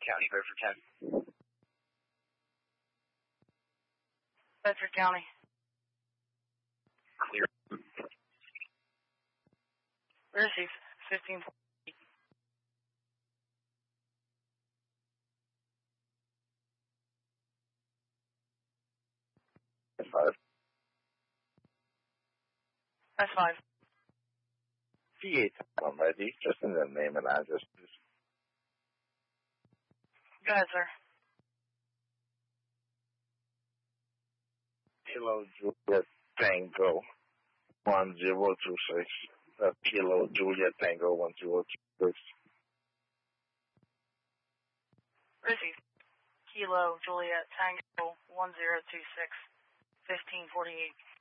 County, Bedford County. Bedford County. Clear. Receive 15. That's 5. That's 5. P8, I'm ready. Just in the name and address, please. Go ahead, sir. Kilo Juliet Tango 1026. Kilo Juliet Tango 1026. Receive. Kilo Juliet Tango 1026. 1548.